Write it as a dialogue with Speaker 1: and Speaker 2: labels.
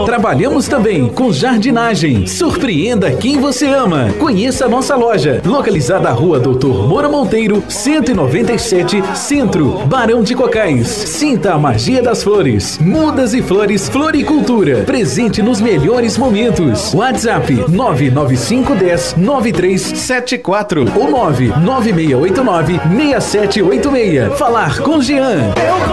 Speaker 1: Trabalhamos também com jardinagem. Surpreenda quem você ama. Conheça a nossa loja, localizada na Rua Doutor Moura Monteiro, 197, Centro, Barão de Cocais. Sinta a magia das flores. Mudas e flores, floricultura. Presente nos melhores momentos. WhatsApp 995109374 ou 996896786. Falar com Jean.